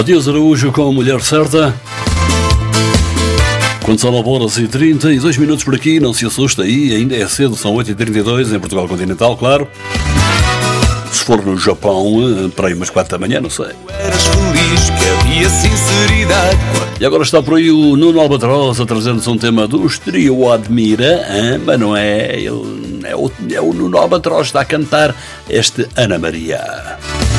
Matias Araújo com a Mulher Certa. Quando são 9h32 por aqui, não se assusta aí, ainda é cedo, são 8h32 em Portugal Continental, claro. Se for no Japão, para aí umas 4 da manhã, não sei. Eras feliz, que havia sinceridade. E agora está por aí o Nuno Albatroz a trazer-nos um tema do Trio Admira, mas não é, é o Nuno Albatroz que está a cantar este Ana Maria.